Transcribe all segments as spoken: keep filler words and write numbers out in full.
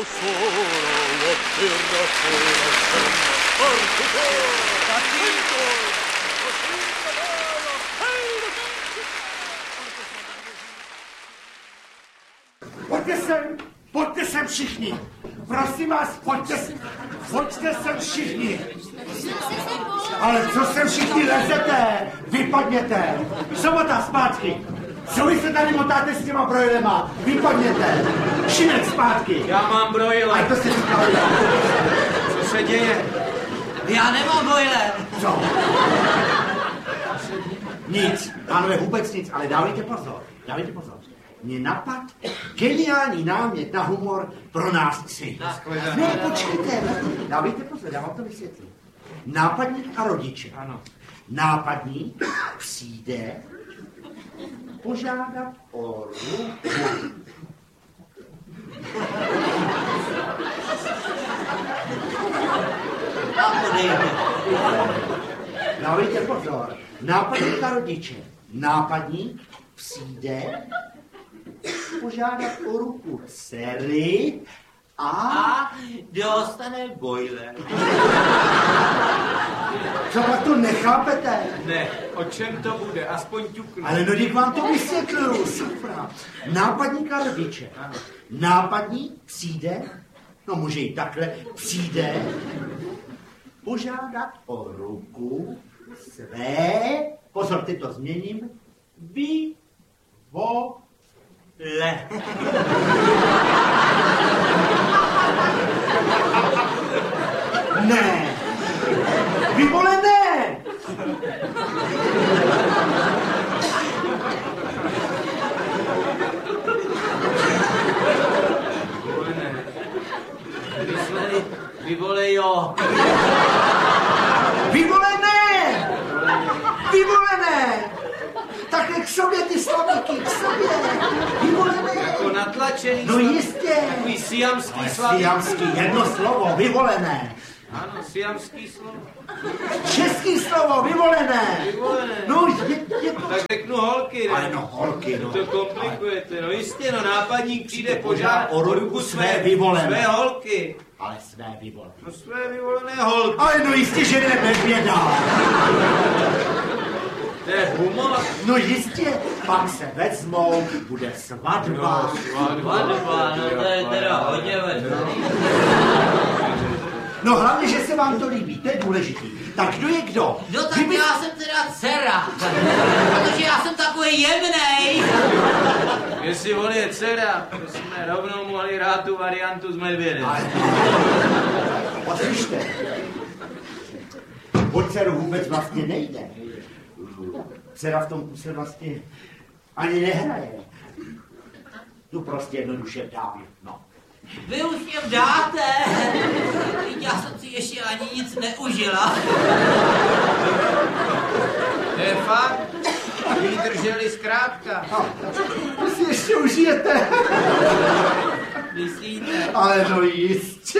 Pojďte sem, pojďte sem všichni. Prosím vás, pojďte sem, pojďte sem všichni. Ale co sem všichni lezete? Vypadněte. Sobota zpátky. Co vy se tady motáte s těma brojlema? Vypadněte. Šimek zpátky. Já mám brojle. A to si říkal já. Co se děje? Já nemám brojle. Co? Nic. Pánové, vůbec nic, ale dávejte pozor. Dávejte pozor. Mě napad geniální námět na humor pro nás tři. Ne, počkejte. Dávejte pozor, já vám to vysvětlím. Nápadník a rodiče. Ano. Nápadník přijde požádat o ruku. Dávejte pozor. Nápadník a rodiče. Nápadník přijde požádat o ruku dcery a... A dostane bojle. Co pak to nechápete? Ne, o čem to bude? Aspoň ťuknu. Ale no, dík vám to vysvětluju, safra. Nápadník a rodiče. Nápadník přijde, no může jít takhle, přijde požádat o ruku své, pozor, ty to změním, vy, vo, le. Ne. Vyvolené. Vyvolené. Mysleli, vyvolejo. Vyvolené. Vyvolené. Takhle k sobě ty slavíky, k sobě. Vyvolené. Jako natlačený. No jistě. Takový siamský slavík. Siamský, jedno slovo, vyvolené. Ano, siamský slovo. Český slovo, vyvolené. Vyvolené. No, je, je to... Tak řeknu holky, ne? Ale no, holky, no. To komplikujete, no jistě, no nápadník přijde požádat o ruku své vyvolené. Své holky. Ale své vyvolené. No své vyvolené holky. Ale no jistě, že ne medvěda. To je humor. No jistě, pak se vezmou, bude svatba. Svatba, no to je teda hodně veselý. No hlavně, že se vám to líbí, to je důležitý. Tak kdo je kdo? No tak Kdyby... já jsem teda dcera, protože já jsem takový jemnej. Jestli on je dcera, to jsme rovnou mohli hrát tu variantu s medvědem. Ale... Poslyšte, o dceru vůbec vlastně nejde. Dcera v tom kuse vlastně ani nehraje. Tu prostě jednoduše dám, no. Vy už mě dáte. Já jsem si ještě ani nic neužila. To je fakt. Vydrželi zkrátka. Vy si ještě užijete. Myslíte? Ale no jistě.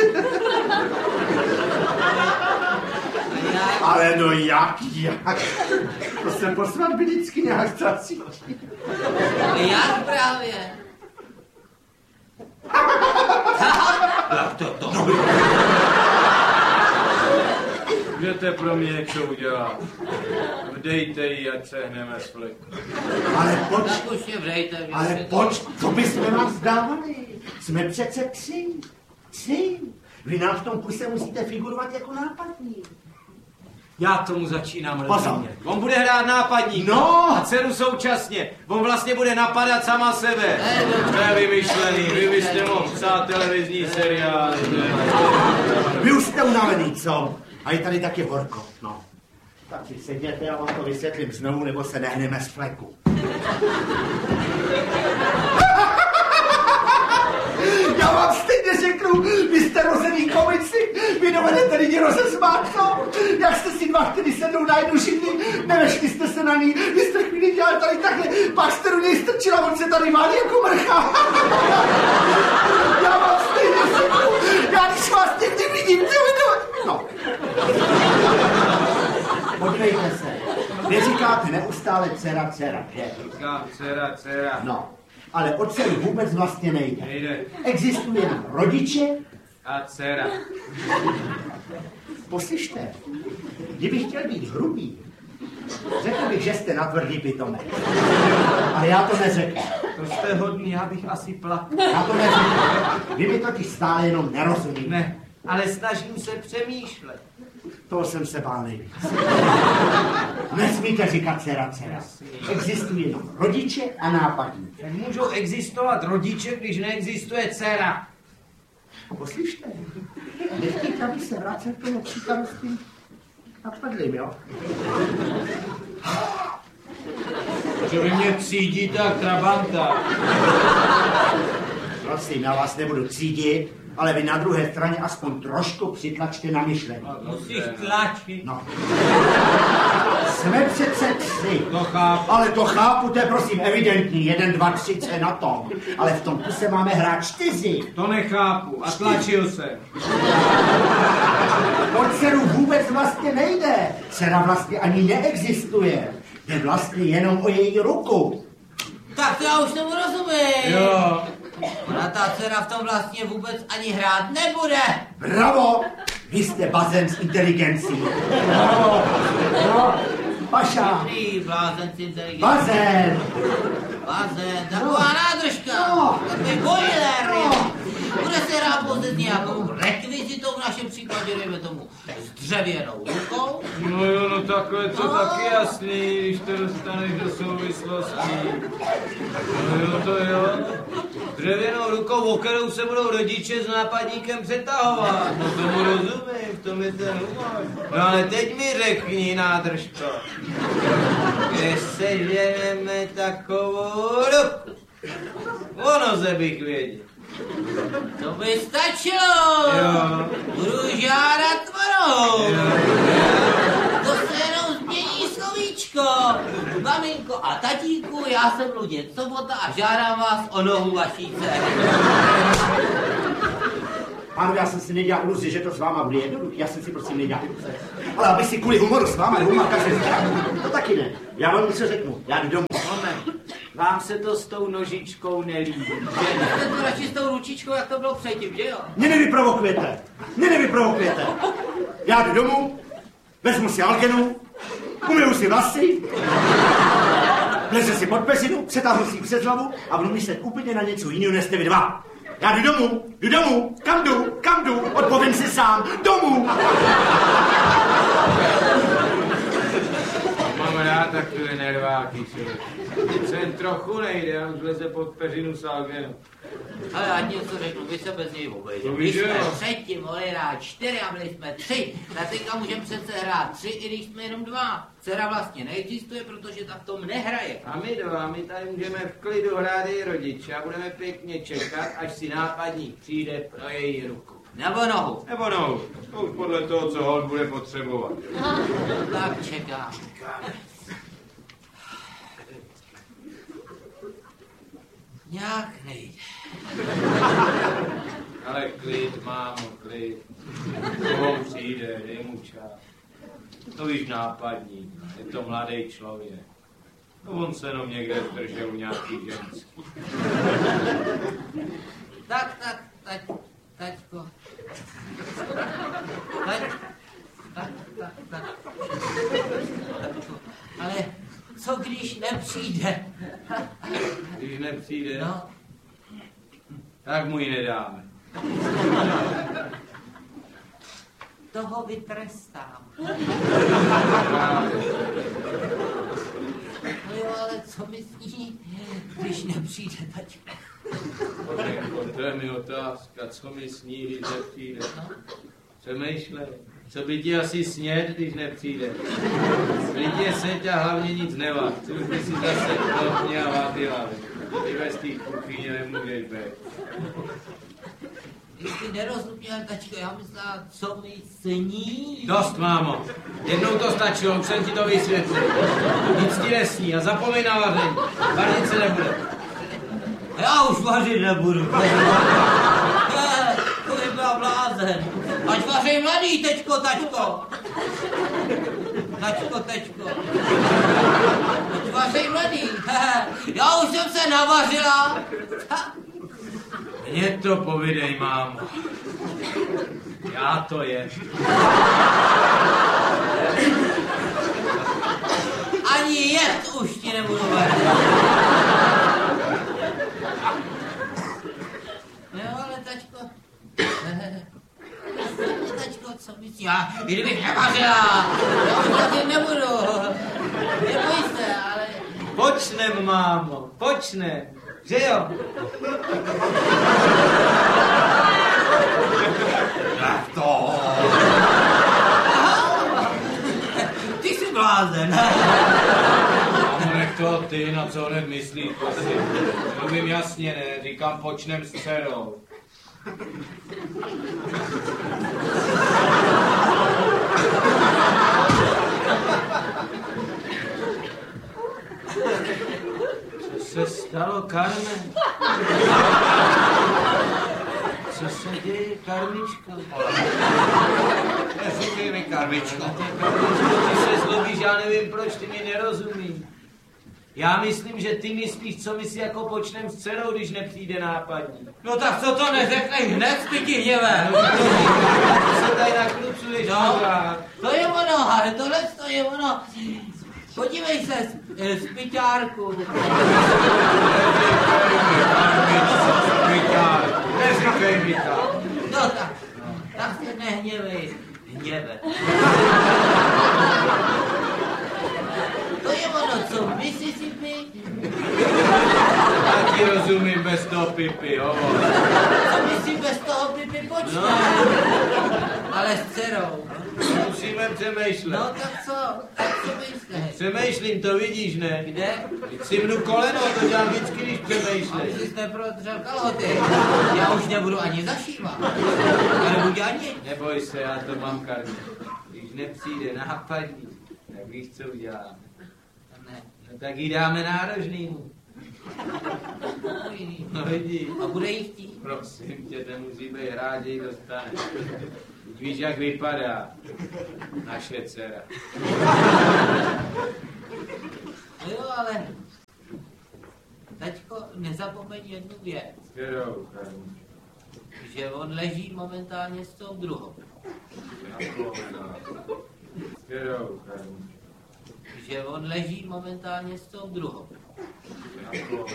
Ale no jak, jak? To se po svatbě vždycky nějak zacítí. Jak právě? Jak to to? No. Můžete pro mě něco udělat. Vdejte ji, ať se hneme z fleku. Ale poč... Tak už je vdejte. Ale poč, to bychom vás dávali. Jsme přece tři. Tři. Vy nám v tom kuse musíte figurovat jako nápadník. Já tomu začínám Pozor. rozumět. On bude hrát nápadník. No. A dceru současně. On vlastně bude napadat sama sebe. To je vymyšlený. Vy byste mohl psát televizní seriály. Vy už jste unavený, co? A je tady taky horko, no. Tak si sedněte, já vám to vysvětlím znovu, nebo se nehneme z fleku. Já vám stejně řeknu, vy jste rozený komici, vy dovedete lidi rozesmát, co? Jak jste si dva chtěli sednout na jednu židli, nevešli jste se na ní, vy jste chvíli dělali tady takhle, pak jste do něj strčila, on se tady válí jako mrcha. Já vám stejně řeknu, já když vás někdy vidím, ty no. Podívejte se, vy říkáte neustále dcera, dcera, že? Říkám dcera, dcera. No. Ale o dceru vůbec vlastně nejde. Nejde. Existuje jenom rodiče a dcera. Poslyšte, kdybych chtěl být hrubý, řekl bych, že jste natvrdý pitomek. Ale já to neřeknu. To jste hodný, já bych asi plakal. Já to neřeknu. Vy mi totiž stále jenom nerozumíte. Ne, ale snažím se přemýšlet. Toho jsem se bál nejvíc. Nesmíte říkat dcera, dcera. Existují jenom rodiče a nápadníci. Jak můžou existovat rodiče, když neexistuje dcera? Poslyšte, nechtějte, aby se vracel k tomu příkladu s tím napadlým, jo? Že vy mě třídíte jak trabanta. Prosím, já vás nebudu třídit, ale vy na druhé straně aspoň trošku přitlačte na myšlení. Musíš tlačit. No. Jsme přece tři. To chápu. Ale to chápu, to je prosím evidentní. Jeden, dva, tři, co je na tom. Ale v tom kuse máme hrát čtyři. To nechápu a tlačil jsem. O dceru vůbec vlastně nejde. Dcera vlastně ani neexistuje. Jde vlastně jenom o její ruku. Tak to já už tomu rozumím. Jo. Ona ta dcera v tom vlastně vůbec ani hrát nebude. Bravo! Vy jste bazén s inteligencí. Bravo! No, Paša! Dobrý, blázen s inteligencí. Bazén! Bazén, taková nádržka. No. Takový boiler. No. Bude se hrát pouze s nějakou rekvizitou, v našem případě, dejme tomu, s dřevěnou rukou. No jo, no takové to No. taky jasný, když to dostaneš do souvislostí. No jo, to jo. Dřevěnou rukou, o kterou se budou rodiče s nápadníkem přetahovat. No tomu rozumím, v tom je ten humor. No ale teď mi řekni, nádržko, když seženeme takovou ruku, o noze bych věděl. To by stačilo. Jo. Budu žádat tvorou. Jo. To se jenom změní slovíčko. Maminko a tatíku, já jsem Luděk Sobota a žádám vás o nohu vaší dcery. Pánové, já jsem si nedělal iluzi, že to s váma bude jednoduchý. Já jsem si prosím nedělal iluzi. Ale aby si kvůli humoru s váma dvouma každý to taky ne. Já vám něco řeknu. Já jdu domů. Moment, vám se to s tou nožičkou nelíbí. Jste to radši s tou ručičkou, jak to bylo předtím, že jo? Mě nevyprovokujete. Mě nevyprovokujete. Já jdu domů, vezmu si algenu, umyju si vlasy, lezu si pod peřinu, přetáhnu si ji přes hlavu a budu myslet úplně na něco jiného, než jste vy dva. Já jdu domů, jdu domů, kam jdu, kam jdu, odpovím si sám, domů. Mám rád takové nerváky, člověk. Se jen trochu nejde, a už leze pod peřinu s algenou. Ale já ti něco řeknu, vy se bez něj obejdete. To My víš, jsme jo. předtím mohli hrát čtyři a byli jsme tři. Na teďka můžeme přece hrát tři, i když jsme jenom dva. Dcera vlastně neexistuje, protože ta v tom nehraje. A my dva, my tady můžeme v klidu hrát její rodiče a budeme pěkně čekat, až si nápadník přijde pro její ruku. Nebo nohu. Nebo no, to už podle toho, co hod bude potřebovat. Tak čekám. Nějak nejde. Ale klid, mámo, klid. Koho přijde, dej mu čas. To víš nápadník, je to mladý člověk. No on se jenom někde zdržel u nějaký ženský. Tak, tak, tať, taťko. Tať, tak, tak, tak. Taťko. Ale co když nepřijde? Když nepřijde, No, tak mu ji nedáme. toho vytrestám. No jo, ale co mi s ní, když nepřijde taťko? Maminko, to je mi otázka, co mi sní, když nepřijde. Přemýšlej, co by ti asi sněd, když nepřijde. Lidi seď a hlavně nic nevá. Co už by si zase klopně a vádila. Ty ve té kuchyně nemůžeš být. Když jsi nerozuměl, tačko, já myslela, co mi sní. Dost, mámo. Jednou to stačilo, už jsem ti to vysvětlil. Nic ti nesní a zapomeň na vaření. Varnice nebude. Já už vařit nebudu. To by byla blázen. Ať vařej mladý, teďko, tačko. Tačko, tečko. Vařej mladý. Já už jsem se navařila. Mně to povidej, mámo. Já to jem. Ani jet už ti nebudu vařit. Jo, ale tačko. Tačko, co bys já, kdybych nevařila. Já už vařit nebudu. Neboj se, ale... Počnem, mámo, počnem. Že jo? Tak to. Ty jsi blázen. Mámo, nech to ty, na co hned myslíš, prosím. Mluvím jasně, ne, říkám počnem s dcerou. Co se stalo, Carmen? Co se děje, Karmičko? Neříkej mi, Karmičko. Ty se zlobíš, já nevím, proč ty mi nerozumíš. Já myslím, že ty myslíš, co myslí jako počnem s dcerou, když nepřijde nápadní. No tak co to neřekneš hned, spytí hněve. Ty se tady naklucuješ, No, no. to je ono, ale tohle to je ono. Podívej se, spyťárku. Neříkej mi to. No tak, tak se nehněvej. Hněve. To je ono, co Mississippi. Já ti rozumím bez toho pipy, jo. Co by si bez toho pipi počne? No. Ale s dcerou. Musíme přemýšlet. No tak co? Tak co myslíš? Přemýšlím, to vidíš, ne? Kde? Si mnu koleno, to dělám vždycky, když Aby přemýšlím. jsi neprodřel kalhoty. Já už nebudu ani zašívat. Já nebudu dělat nic. Neboj se, já to mám, Karmi. Když nepřijde nápadní, tak víš, co uděláme. Ne. No tak jí dáme nárožnýmu. No vidíš. A bude jí chtít. Prosím tě, ten musí být rád, že jí dostane. Už víš, jak vypadá naše dcera. No jo, ale... Taťko, nezapomeň jednu věc. Kterou, Karmi? Že on leží momentálně s tou druhou. Kterou, Karmi? Že on leží momentálně s tou druhou.